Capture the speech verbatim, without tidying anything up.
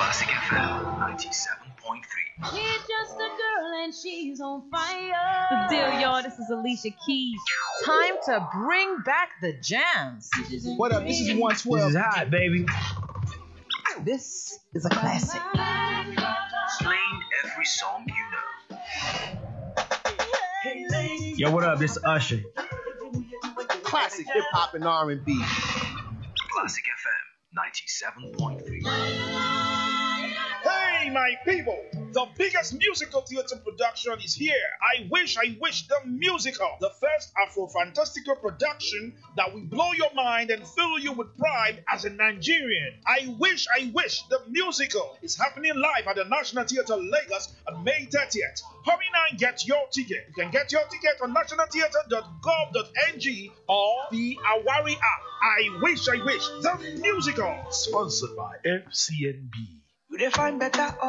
Classic F M ninety-seven point three. She's just a girl and she's on fire. The deal, y'all. This is Alicia Keys. Time to bring back the jams. What up? This is one twelve. This is hot, baby. This is a classic. Playing every song you know. Yo, what up? This is Usher. Classic hip hop and R and B. Classic F M ninety-seven point three. Hey, my people! The biggest musical theater production is here. I Wish, I Wish the Musical. The first Afro-Fantastical production that will blow your mind and fill you with pride as a Nigerian. I Wish, I Wish the Musical is happening live at the National Theatre Lagos on May thirtieth. Hurry now and get your ticket. You can get your ticket on national theatre dot gov dot n g or the Awari app. I Wish, I Wish the Musical. Sponsored by F C N B. You define better